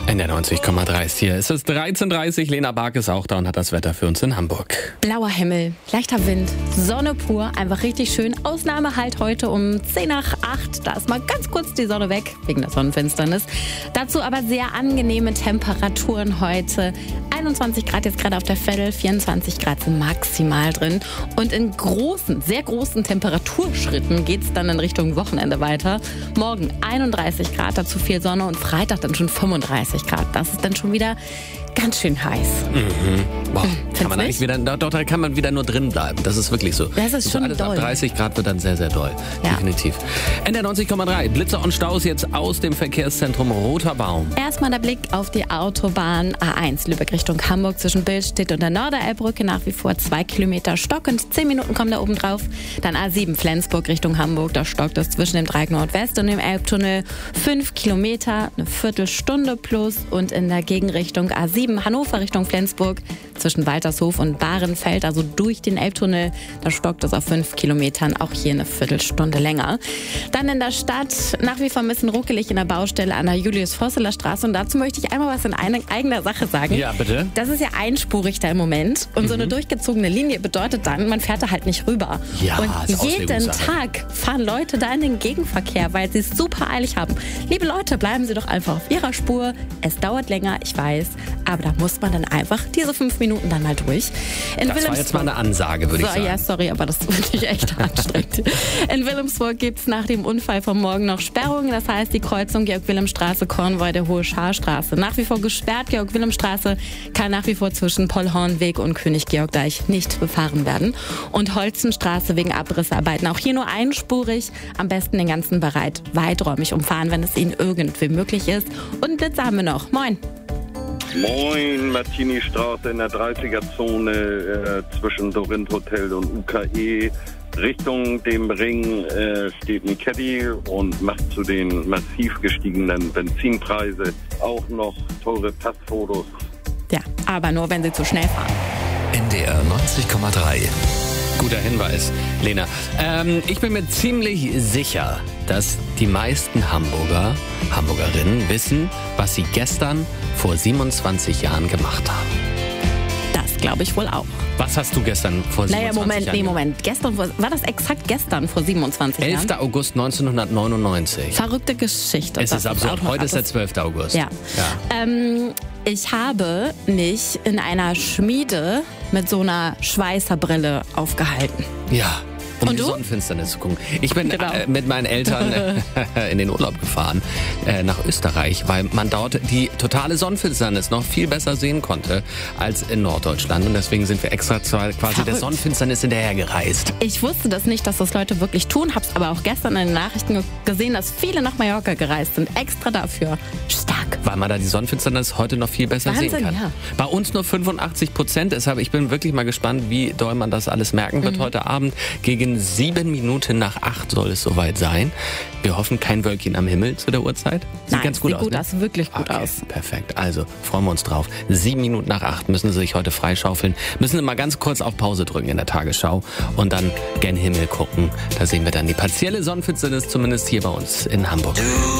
In der 90,3 ist hier. Es ist 13:30 Uhr. Lena Bark ist auch da und hat das Wetter für uns in Hamburg. Blauer Himmel, leichter Wind, Sonne pur, einfach richtig schön. Ausnahme halt heute um 7:50. Da ist mal ganz kurz die Sonne weg, wegen der Sonnenfinsternis. Dazu aber sehr angenehme Temperaturen heute. 21 Grad jetzt gerade auf der Veddel, 24 Grad sind maximal drin. Und in großen, sehr großen Temperaturschritten geht es dann in Richtung Wochenende weiter. Morgen 31 Grad, dazu viel Sonne und Freitag dann schon 35 Grad. Das ist dann schon wieder ganz schön heiß. Boah, kann man eigentlich wieder, da kann man wieder nur drin bleiben. Das ist wirklich so. Das ist schon alles doll. Ab 30 Grad wird dann sehr, sehr doll. Ja. Definitiv. In der 90,3 Blitzer und Staus jetzt aus dem Verkehrszentrum Roter Baum. Erstmal der Blick auf die Autobahn A1 Lübeck Richtung Hamburg zwischen Billstedt und der Norderelbbrücke. Nach wie vor 2 Kilometer stockend. 10 Minuten kommen da oben drauf. Dann A7 Flensburg Richtung Hamburg. Da stockt es zwischen dem Dreieck Nordwest und dem Elbtunnel 5 Kilometer, eine Viertelstunde plus. Und in der Gegenrichtung A7 Hannover Richtung Flensburg zwischen Waltershof und Bahrenfeld, also durch den Elbtunnel. Da stockt es auf 5 Kilometern. Auch hier eine Viertelstunde länger. Dann in der Stadt nach wie vor ein bisschen ruckelig in der Baustelle an der Julius-Vosseler Straße. Und dazu möchte ich einmal was in eigener Sache sagen. Ja, bitte. Das ist ja einspurig da im Moment. Und so eine durchgezogene Linie bedeutet dann, man fährt da halt nicht rüber. Ja, und ist jeden Auslegungssache. Tag fahren Leute da in den Gegenverkehr, weil sie es super eilig haben. Liebe Leute, bleiben Sie doch einfach auf Ihrer Spur. Es dauert länger, ich weiß. Aber da muss man dann einfach diese 5 Minuten dann mal durch. Das war jetzt mal eine Ansage, würde ich sagen. Ja, sorry, aber das finde ich echt anstrengend. In Wilhelmsburg gibt es nach dem Unfall vom Morgen noch Sperrungen. Das heißt, die Kreuzung Georg-Wilhelm-Straße, Kornwoi, der Hohe Scharstraße nach wie vor gesperrt. Georg-Wilhelm-Straße kann nach wie vor zwischen Pollhornweg und König-Georg-Deich nicht befahren werden. Und Holzenstraße wegen Abrissarbeiten. Auch hier nur einspurig. Am besten den ganzen Bereich weiträumig umfahren, wenn es Ihnen irgendwie möglich ist. Und einen Blitzer haben wir noch. Moin. Moin, Martini-Straße in der 30er-Zone zwischen Dorint Hotel und UKE. Richtung dem Ring steht ein Caddy und macht zu den massiv gestiegenen Benzinpreisen auch noch teure Passfotos. Ja, aber nur, wenn Sie zu schnell fahren. NDR 90,3. Guter Hinweis, Lena. Ich bin mir ziemlich sicher, dass die meisten Hamburgerinnen wissen, was sie gestern vor 27 Jahren gemacht haben. Das glaube ich wohl auch. Was hast du gestern vor 27 Jahren Moment. Gestern, war das exakt gestern vor 27 Jahren? 11. August 1999. Verrückte Geschichte. Es ist absurd. Heute ist der 12. August. Ja. Ich habe mich in einer Schmiede mit so einer Schweißerbrille aufgehalten. Ja. Um Und die du? Sonnenfinsternis zu gucken. Ich bin Genau. mit meinen Eltern in den Urlaub gefahren nach Österreich, weil man dort die totale Sonnenfinsternis noch viel besser sehen konnte als in Norddeutschland. Und deswegen sind wir extra quasi der Verrückt. Sonnenfinsternis hinterhergereist. Ich wusste das nicht, dass das Leute wirklich tun, hab's aber auch gestern in den Nachrichten gesehen, dass viele nach Mallorca gereist sind, extra dafür. Stark. Weil man da die Sonnenfinsternis heute noch viel besser Wahnsinn, sehen kann. ja. Bei uns nur 85%. Deshalb, ich bin wirklich mal gespannt, wie doll man das alles merken wird heute Abend. Gegen 7 Minuten nach 8 soll es soweit sein. Wir hoffen, kein Wölkchen am Himmel zu der Uhrzeit. Sieht ganz gut sieht aus. gut Ne? aus, wirklich gut Okay, aus. perfekt. Also, freuen wir uns drauf. 7 Minuten nach 8 müssen Sie sich heute freischaufeln. Müssen Sie mal ganz kurz auf Pause drücken in der Tagesschau und dann gen Himmel gucken. Da sehen wir dann die partielle Sonnenfinsternis, zumindest hier bei uns in Hamburg.